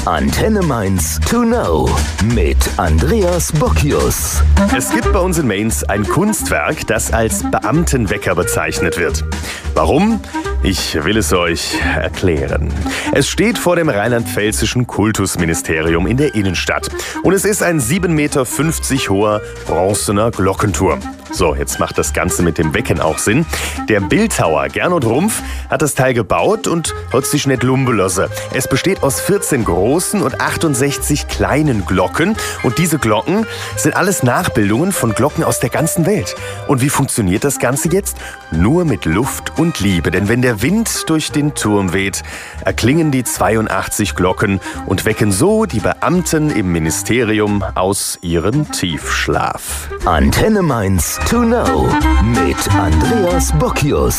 Antenne Mainz to know mit Andreas Bockius. Es gibt bei uns in Mainz ein Kunstwerk, das als Beamtenwecker bezeichnet wird. Warum? Ich will es euch erklären. Es steht vor dem rheinland-pfälzischen Kultusministerium in der Innenstadt. Und es ist ein 7,50 Meter hoher bronzener Glockenturm. So, jetzt macht das Ganze mit dem Wecken auch Sinn. Der Bildhauer Gernot Rumpf hat das Teil gebaut und hat sich nicht lumpen lassen. Es besteht aus 14 großen und 68 kleinen Glocken. Und diese Glocken sind alles Nachbildungen von Glocken aus der ganzen Welt. Und wie funktioniert das Ganze jetzt? Nur mit Luft und Liebe. Denn wenn der Wind durch den Turm weht, erklingen die 82 Glocken und wecken so die Beamten im Ministerium aus ihrem Tiefschlaf. Antenne Mainz to know mit Andreas Bockius.